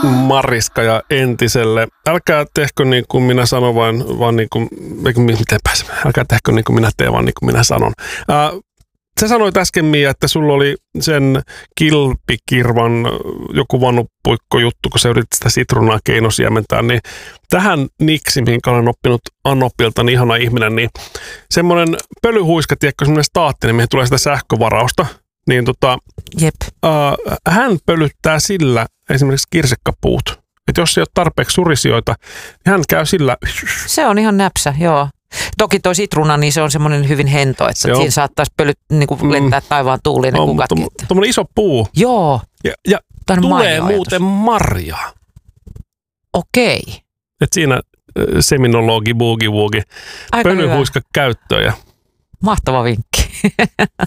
Mariska ja Entiselle. Älkää tehkö niin kuin minä sanon, vaan niin kuin, älkää tehkö niin kuin minä teen, vaan niin kuin minä sanon. Sä sanoit äsken, Mia, että sulla oli sen kilpikirvan joku vanupuikko-juttu, kun sä yritit sitä sitruunaa keinosiementää, niin tähän niksi, minkä olen oppinut Annopilta, niin ihana ihminen, niin semmoinen pölyhuiska, tiedätkö, semmoinen staattinen, mihin tulee sitä sähkövarausta, niin Jep. Hän pölyttää sillä esimerkiksi kirsikkapuut. Että jos ei ole tarpeeksi surisioita, niin hän käy sillä. Se on ihan näpsä, joo. Toki toi sitruuna, niin se on semmoinen hyvin hento, että siinä saattaisi lentää taivaan tuuliin ne kukatkin. Tuommoinen iso puu. Joo. Ja tulee muuten marjaa. Okei. Et siinä seminologi, boogie-woogie, pölyhuiska käyttöön. Mahtava vinkki.